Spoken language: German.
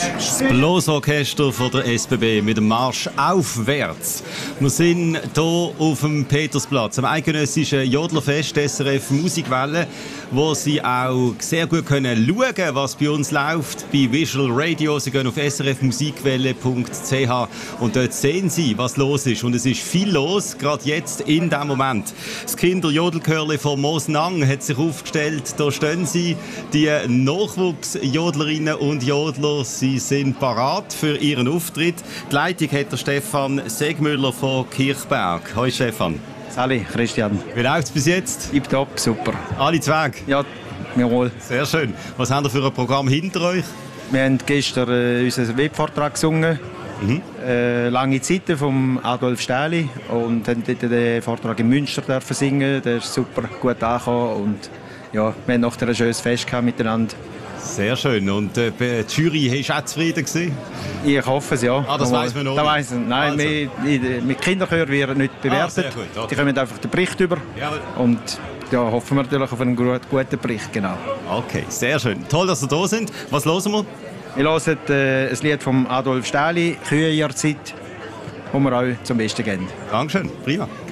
Das Blosorchester von der SBB mit dem Marsch aufwärts. Wir sind hier auf dem Petersplatz, am eidgenössischen Jodlerfest SRF Musikwelle, wo Sie auch sehr gut können schauen, was bei uns läuft, bei Visual Radio. Sie gehen auf srfmusikwelle.ch und dort sehen Sie, was los ist. Und es ist viel los, gerade jetzt in diesem Moment. Das Kinderjodelchörli von Mosnang hat sich aufgestellt. Da stehen sie, die Nachwuchsjodlerinnen und Jodler. Sie sind parat für ihren Auftritt. Die Leitung hat der Stefan Segmüller von Kirchberg. Hallo Stefan. Sali, Christian. Wie läuft es bis jetzt? Tipptopp, super. Alle Zweig? Ja, jawohl. Sehr schön. Was habt ihr für ein Programm hinter euch? Wir haben gestern unseren Webvortrag gesungen. Lange Zeiten von Adolf Stähli und haben dort den Vortrag in Münster dürfen singen. Der ist super gut angekommen und ja, wir haben nachher ein schönes Fest miteinander. Sehr schön. Und die Jury war auch zufrieden gewesen? Ich hoffe es, ja. Ah, das weiss man noch nicht? Weiss ich. Nein, also. Mit Kinderchör werden nicht bewertet. Sehr gut, okay. Die kommen einfach den Bericht über. Ja. Und ja, hoffen wir natürlich auf einen guten Bericht, genau. Okay, sehr schön. Toll, dass Sie da sind. Was hören wir? Wir hören ein Lied von Adolf Stähli, «Kühe ihrer Zeit», das wir auch zum Besten geben. Dankeschön, prima.